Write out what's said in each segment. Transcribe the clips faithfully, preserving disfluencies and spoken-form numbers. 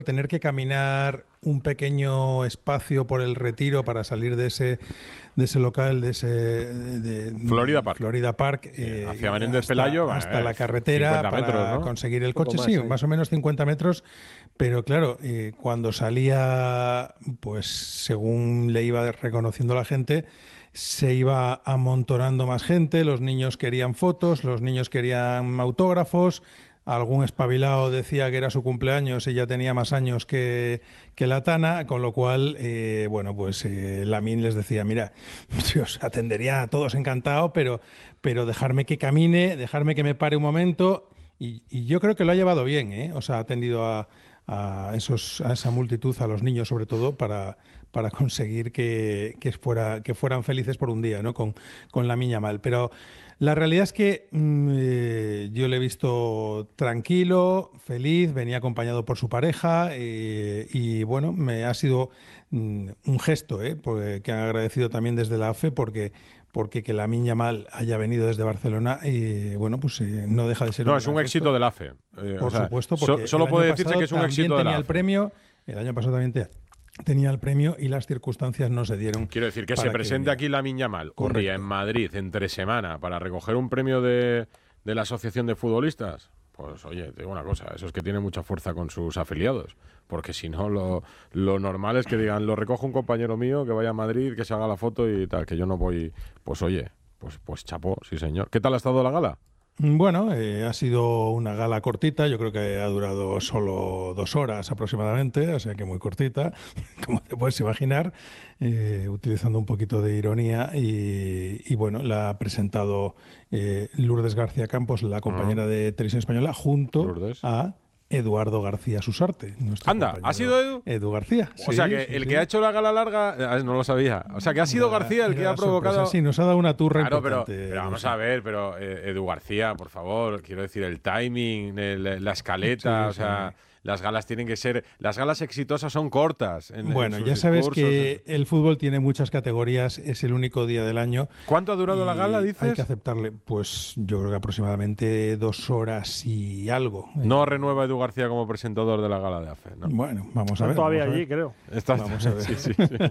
tener que caminar un pequeño espacio por el Retiro para salir de ese de ese local, de ese de, Florida de Park. Florida Park, Eh, eh, hacia Menéndez hasta, Pelayo, hasta eh, la carretera cincuenta para metros, ¿no? conseguir el Un poco coche, más, sí, sí. más o menos cincuenta metros, pero claro, eh, cuando salía, pues según le iba reconociendo la gente, se iba amontonando más gente, los niños querían fotos, los niños querían autógrafos. Algún espabilado decía que era su cumpleaños y ya tenía más años que, que la Tana, con lo cual, eh, bueno, pues eh, Lamine les decía, mira, yo os atendería a todos encantado, pero, pero dejarme que camine, dejarme que me pare un momento. Y, y yo creo que lo ha llevado bien, ¿eh? O sea, ha atendido a, a, esos, a esa multitud, a los niños sobre todo, para, para conseguir que, que, fuera, que fueran felices por un día, ¿no? Con, con la Miña Mal. Pero la realidad es que mm, eh, yo le he visto tranquilo, feliz, venía acompañado por su pareja eh, y bueno, me ha sido mm, un gesto eh, porque, que han agradecido también desde la A F E porque, porque que la Miña Mal haya venido desde Barcelona y bueno, pues eh, no deja de ser No, un es un gran éxito gesto, de la A F E. Eh, o por sea, supuesto, so- porque el solo año puede decirse que pasado es un también éxito de la tenía el A F E. premio, el año pasado también te- tenía el premio y las circunstancias no se dieron Quiero decir, que se para que presente viniera. aquí la Miña Mal un día en Correcto. Madrid, entre semana, para recoger un premio de, de la Asociación de Futbolistas. Pues oye, te digo una cosa, eso es que tiene mucha fuerza con sus afiliados. Porque si no, lo, lo normal es que digan, lo recoge un compañero mío, que vaya a Madrid, que se haga la foto y tal, que yo no voy. Pues oye, pues, pues chapó, sí señor. ¿Qué tal ha estado la gala? Bueno, eh, ha sido una gala cortita, yo creo que ha durado solo dos horas aproximadamente, o sea que muy cortita, como te puedes imaginar, eh, utilizando un poquito de ironía y, y bueno, la ha presentado eh, Lourdes García Campos, la Uh-huh. compañera de Televisión Española, junto Lourdes. a Eduardo García Susarte, nuestro Anda, ¿ha compañero sido Edu? Edu García. O sea Sí, que sí, el sí. que ha hecho la gala larga, eh, no lo sabía. O sea que ha sido Era, García el era que ha la sorpresa. provocado. Sí, nos ha dado una turra Claro, pero, importante. pero vamos Edu, a sí. ver, pero eh, Edu García, por favor, quiero decir, el timing, el- la escaleta, Sí, o sea, sí. las galas tienen que ser, las galas exitosas son cortas en, en Bueno, sus ya sabes discursos. que el fútbol tiene muchas categorías, es el único día del año ¿Cuánto ha durado la gala, y hay que dices? aceptarle, pues yo creo que aproximadamente dos horas y algo. No Eh, renueva Edu García como presentador de la gala de A F E, ¿no? bueno, vamos a Están ver. todavía Vamos a allí, ver. creo. Está- Vamos a ver. Sí, sí, sí.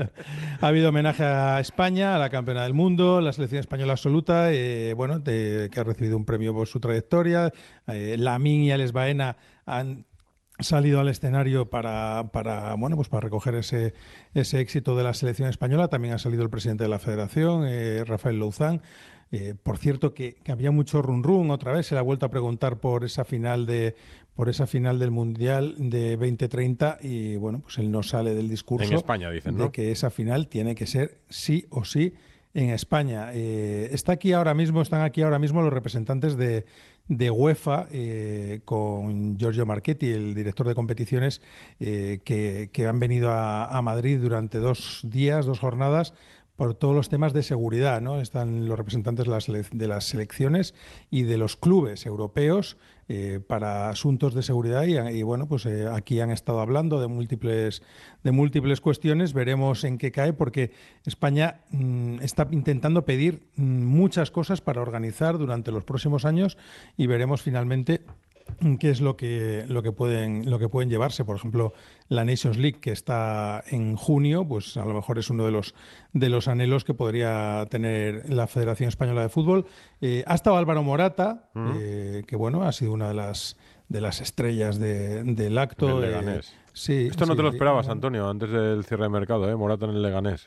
Ha habido homenaje a España, a la campeona del mundo, la selección española absoluta, eh, bueno, de- que ha recibido un premio por su trayectoria. Eh, Lamine y Alex Baena han salido al escenario para, para, bueno, pues para recoger ese, ese éxito de la selección española. También ha salido el presidente de la federación, eh, Rafael Louzán. Eh, por cierto, que, que había mucho run run otra vez. Se le ha vuelto a preguntar por esa final de por esa final del Mundial de veinte treinta y bueno, pues él no sale del En discurso España, dicen, de ¿no? que esa final tiene que ser sí o sí en España. Eh, está aquí ahora mismo, están aquí ahora mismo los representantes de, de UEFA eh, con Giorgio Marchetti, el director de competiciones, eh, que, que han venido a, a Madrid durante dos días, dos jornadas, por todos los temas de seguridad, ¿no? Están los representantes de las, sele- de las selecciones y de los clubes europeos eh, para asuntos de seguridad y, y, bueno, pues eh, aquí han estado hablando de múltiples, de múltiples cuestiones. Veremos en qué cae porque España mm, está intentando pedir mm, muchas cosas para organizar durante los próximos años y veremos finalmente qué es lo que lo que pueden lo que pueden llevarse. Por ejemplo, la Nations League, que está en junio, pues a lo mejor es uno de los de los anhelos que podría tener la Federación Española de Fútbol. Eh, ha estado Álvaro Morata, Ujú. eh, que bueno, ha sido una de las de las estrellas de- del acto. Del eh, Leganés. sí, Esto no sí, te lo sí, esperabas, bueno. Antonio, antes del cierre de mercado, ¿eh? Morata en el Leganés.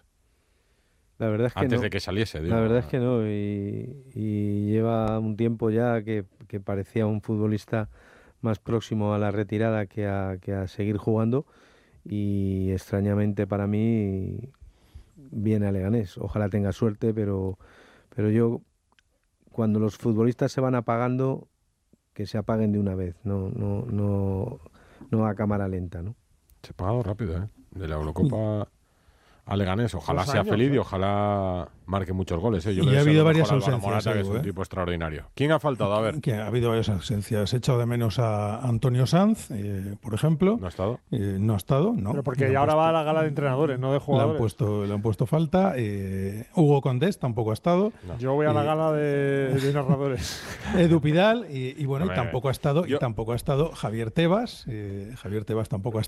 La verdad es que Antes no. de que saliese, digo. La verdad es que no. Y, y lleva un tiempo ya que, que parecía un futbolista más próximo a la retirada que a, que a seguir jugando. Y extrañamente para mí viene a Leganés. Ojalá tenga suerte, pero, pero yo, cuando los futbolistas se van apagando, que se apaguen de una vez, no, no, no, no a cámara lenta, ¿no? Se ha pagado rápido, ¿eh? De la Eurocopa a Leganés. Ojalá Dos sea años, feliz ¿eh? y ojalá marque muchos goles. ¿eh? Yo Y le ha deseo habido lo mejor varias a Álvaro ausencias, Morata, que es Edu, un ¿eh? tipo extraordinario. ¿Quién ha faltado? A ver. Que ha habido varias ausencias. He echado de menos a Antonio Sanz, eh, por ejemplo. ¿No ha estado? Eh, no ha estado, ¿no? Pero porque Le han ya ahora puesto- va a la gala de entrenadores, no de Le han jugadores. puesto, le han puesto falta. Eh, Hugo Condés tampoco ha estado. No. Yo voy a la Eh, gala de, de narradores. Edu Pidal y, y bueno, y Hombre, tampoco ha estado, yo- y tampoco ha estado Javier Tebas. eh, Javier Tebas tampoco ha